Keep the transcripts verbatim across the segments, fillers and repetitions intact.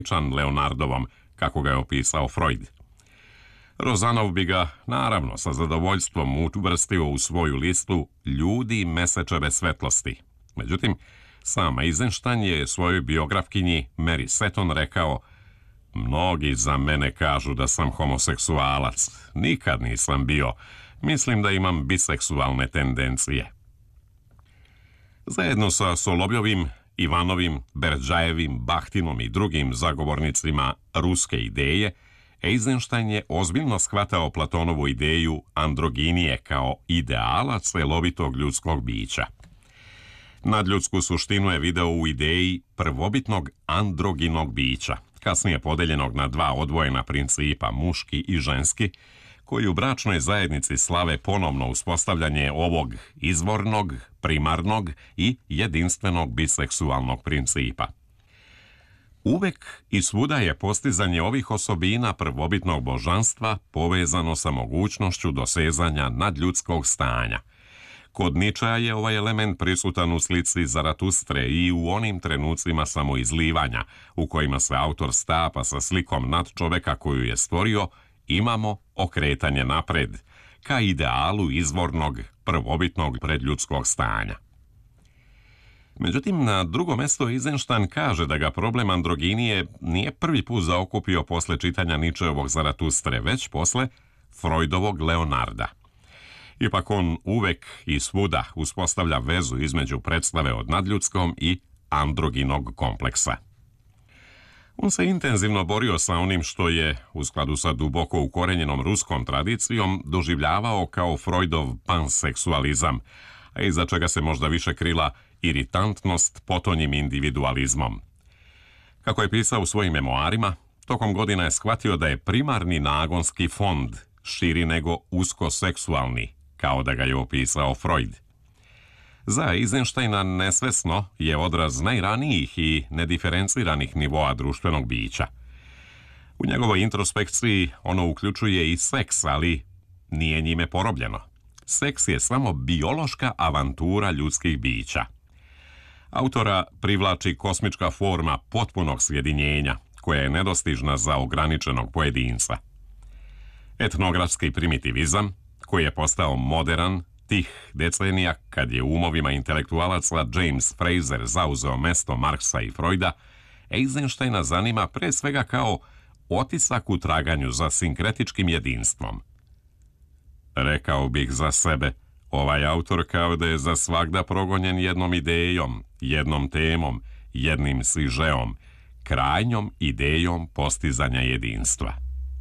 Leonardovom, kako ga je opisao Freud. Rozanov bi ga, naravno, sa zadovoljstvom uvrstio u svoju listu ljudi mesečeve svetlosti. Međutim, sam Eisenstein je svojoj biografkinji Mary Seton rekao: mnogi za mene kažu da sam homoseksualac. Nikad nisam bio. Mislim da imam biseksualne tendencije. Zajedno sa Solovjovim, Ivanovim, Berdžajevim, Bahtinom i drugim zagovornicima ruske ideje, Eisenstein je ozbiljno shvatao Platonovu ideju androginije kao ideala celovitog ljudskog bića. Nadljudsku suštinu je video u ideji prvobitnog androginog bića, kasnije podeljenog na dva odvojena principa, muški i ženski, koji u bračnoj zajednici slave ponovno uspostavljanje ovog izvornog, primarnog i jedinstvenog biseksualnog principa. Uvek i svuda je postizanje ovih osobina prvobitnog božanstva povezano sa mogućnošću dosezanja nadljudskog stanja. Kod Ničea je ovaj element prisutan u slici Zaratustre i u onim trenucima samoizlivanja, u kojima se autor stapa sa slikom nad čoveka koju je stvorio, imamo okretanje napred, ka idealu izvornog, prvobitnog predljudskog stanja. Međutim, na drugo mesto Eisenstein kaže da ga problem androginije nije prvi put zaokupio posle čitanja Ničeovog Zaratustre, već posle Freudovog Leonarda. Ipak on uvek i svuda uspostavlja vezu između predstave od nadljudskom i androginog kompleksa. On se intenzivno borio sa onim što je, u skladu sa duboko ukorenjenom ruskom tradicijom, doživljavao kao Freudov panseksualizam, a iza čega se možda više krila iritantnost potonjim individualizmom. Kako je pisao u svojim memoarima, tokom godina je shvatio da je primarni nagonski fond širi nego uskoseksualni, kao da ga je opisao Freud. Za Eisensteina nesvesno je odraz najranijih i nediferenciranih nivoa društvenog bića. U njegovoj introspekciji ono uključuje i seks, ali nije njime porobljeno. Seks je samo biološka avantura ljudskih bića. Autora privlači kosmička forma potpunog sjedinjenja, koja je nedostižna za ograničenog pojedinca. Etnografski primitivizam, koji je postao modern tih decenija kad je u umovima intelektualaca James Frazer zauzeo mesto Marksa i Freuda, Eisensteina zanima pre svega kao otisak u traganju za sinkretičkim jedinstvom. Rekao bih za sebe, ovaj autor kao da je za svagda progonjen jednom idejom, jednom temom, jednim sižeom, krajnjom idejom postizanja jedinstva.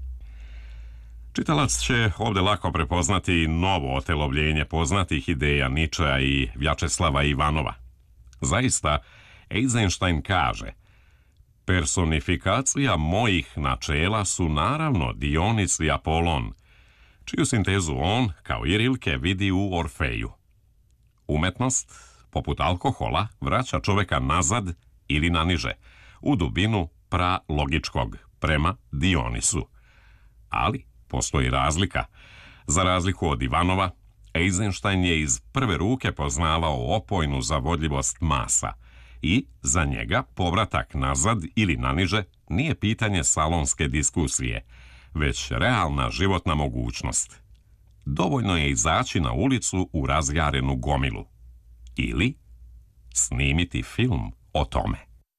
Čitalac će ovde lako prepoznati novo otelovljenje poznatih ideja Ničea i Vjačeslava Ivanova. Zaista, Eisenstein kaže: personifikacija mojih načela su naravno Dionis i Apolon, čiju sintezu on, kao i Rilke, vidi u Orfeju. Umetnost, poput alkohola, vraća čoveka nazad ili naniže, u dubinu pralogičkog, prema Dionisu. Ali postoji razlika. Za razliku od Ivanova, Eisenstein je iz prve ruke poznavao opojnu zavodljivost masa i za njega povratak nazad ili naniže nije pitanje salonske diskusije, već realna životna mogućnost. Dovoljno je izaći na ulicu u razjarenu gomilu ili snimiti film o tome.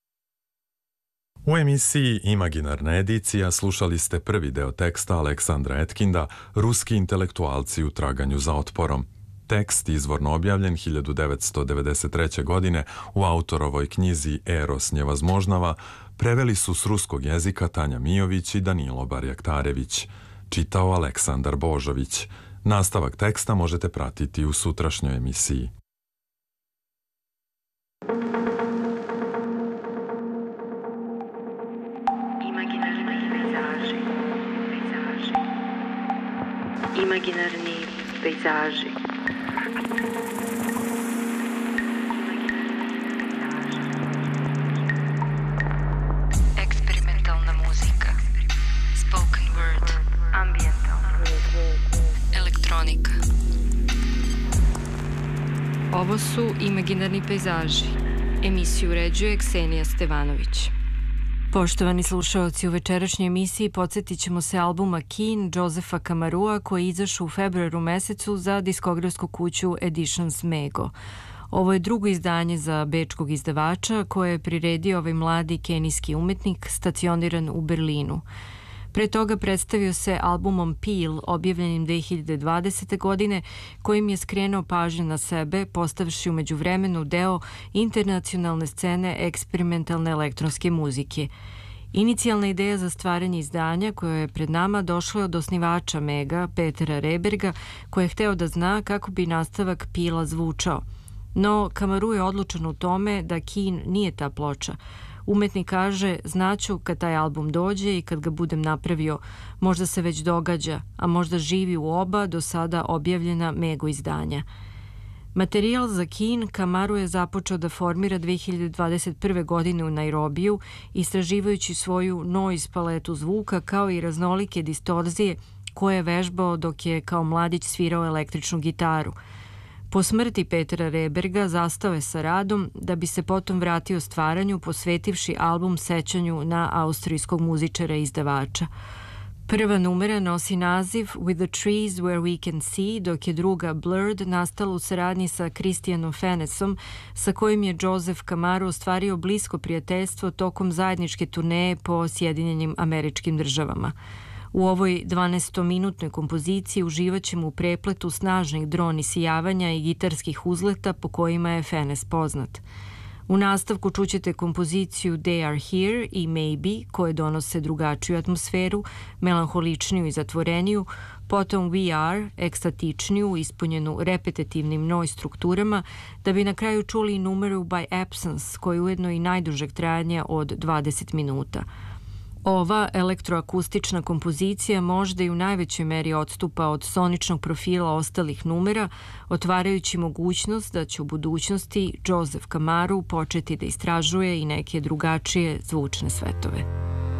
U emisiji Imaginarna edicija slušali ste prvi deo teksta Aleksandra Etkinda Ruski intelektualci u traganju za otporom. Tekst izvorno objavljen hiljadu devetsto devedeset treće. godine u autorovoj knjizi Eros njevazmožnava preveli su s ruskog jezika Tanja Mijović i Danilo Barjaktarević. Čitao Aleksandar Božović. Nastavak teksta možete pratiti u sutrašnjoj emisiji. Imaginarni pejzaži. Eksperimentalna muzika. Spoken word. Ambientalna. Elektronika. Ovo su Imaginarni pejzaži. Emisiju uređuje Ksenija Stevanović. Poštovani slušaoci, u večerašnjoj emisiji podsjetit ćemo se albuma Keen Josefa Kamarua koji je izašao u februaru mesecu za diskografsku kuću Editions Mego. Ovo je drugo izdanje za bečkog izdavača koje je priredio ovaj mladi kenijski umetnik stacioniran u Berlinu. Pre toga predstavio se albumom Peel, objavljenim dve hiljade dvadesete. godine, kojim je skrenuo pažnju na sebe, postavši u međuvremenu deo internacionalne scene eksperimentalne elektronske muzike. Inicijalna ideja za stvaranje izdanja koja je pred nama došla od osnivača Mega, Petera Reberga, koji je hteo da zna kako bi nastavak Peela zvučao. No, Kamaru je odlučan u tome da Keen nije ta ploča. Umetnik kaže, znaću kad taj album dođe i kad ga budem napravio, možda se već događa, a možda živi u oba do sada objavljena Mego izdanja. Materijal za Keen Kamaru je započeo da formira dve hiljade dvadeset prve. godine u Nairobiju, istraživajući svoju noise paletu zvuka kao i raznolike distorzije koje je vežbao dok je kao mladić svirao električnu gitaru. Po smrti Petera Reberga zastao je sa radom da bi se potom vratio stvaranju posvetivši album sećanju na austrijskog muzičara i izdavača. Prva numera nosi naziv With the Trees Where We Can See, dok je druga Blurred nastala u saradnji sa Christianom Fenesom, sa kojim je Joseph Kamaru ostvario blisko prijateljstvo tokom zajedničke turneje po Sjedinjenim Američkim Državama. U ovoj dvanaestominutnoj kompoziciji uživat ćemo u prepletu snažnih dron isijavanja i gitarskih uzleta po kojima je Fenes poznat. U nastavku čućete kompoziciju They Are Here i Maybe, koje donose drugačiju atmosferu, melanholičniju i zatvoreniju, potom We Are, ekstatičniju, ispunjenu repetitivnim noise strukturama, da bi na kraju čuli numeru By Absence, koji je ujedno i najdužeg trajanja od dvadeset minuta. Ova elektroakustična kompozicija možda i u najvećoj meri odstupa od soničnog profila ostalih numera, otvarajući mogućnost da će u budućnosti Joseph Kamaru početi da istražuje i neke drugačije zvučne svetove.